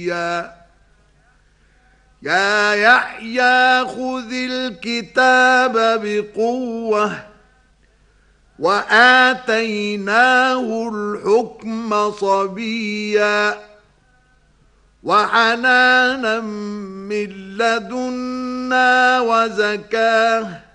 يا يحيى خذ الكتاب بقوة وآتيناه الحكم صبيا وحنانا من لدنا وزكاه